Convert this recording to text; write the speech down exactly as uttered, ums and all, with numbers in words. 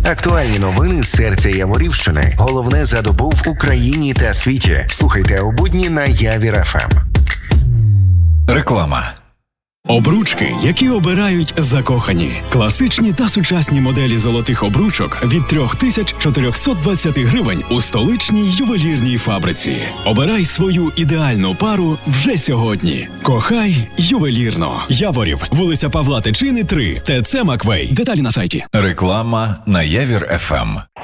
Актуальні новини з серця Яворівщини. Головне за добу в Україні та світі. Слухайте у будні на Явір еф ем. Реклама. Обручки, які обирають закохані. Класичні та сучасні моделі золотих обручок від три тисячі чотириста двадцять гривень у столичній ювелірній фабриці. Обирай свою ідеальну пару вже сьогодні. Кохай ювелірно. Яворів, вулиця Павла Тичини, три, ТЦ Маквей. Деталі на сайті. Реклама на Явір еф ем.